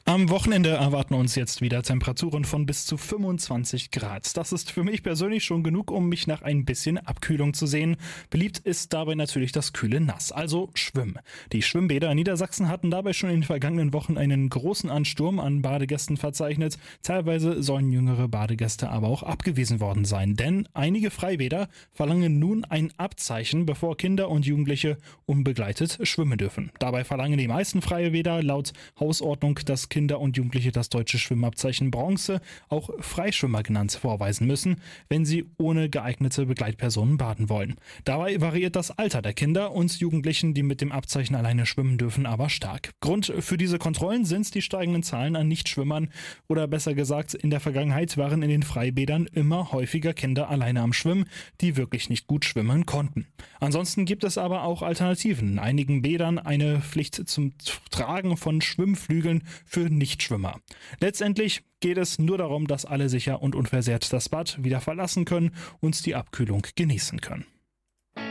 Am Wochenende erwarten uns jetzt wieder Temperaturen von bis zu 25 Grad. Das ist für mich persönlich schon genug, um mich nach ein bisschen Abkühlung zu sehen. Beliebt ist dabei natürlich das kühle Nass, also Schwimmen. Die Schwimmbäder in Niedersachsen hatten dabei schon in den vergangenen Wochen einen großen Ansturm an Badegästen verzeichnet. Teilweise sollen jüngere Badegäste aber auch abgewiesen worden sein, denn einige Freibäder verlangen nun ein Abzeichen, bevor Kinder und Jugendliche unbegleitet schwimmen dürfen. Dabei verlangen die meisten Freibäder laut Hausordnung, dass Kinder und Jugendliche das deutsche Schwimmabzeichen Bronze, auch Freischwimmer genannt, vorweisen müssen, wenn sie ohne geeignete Begleitpersonen baden wollen. Dabei variiert das Alter der Kinder und Jugendlichen, die mit dem Abzeichen alleine schwimmen dürfen, aber stark. Grund für diese Kontrollen sind die steigenden Zahlen an Nichtschwimmern oder besser gesagt, in der Vergangenheit waren in den Freibädern immer häufiger Kinder alleine am Schwimmen, die wirklich nicht gut schwimmen konnten. Ansonsten gibt es aber auch Alternativen. In einigen Bädern eine Pflicht zum Tragen von Schwimmflügeln für Nichtschwimmer. Letztendlich geht es nur darum, dass alle sicher und unversehrt das Bad wieder verlassen können und die Abkühlung genießen können.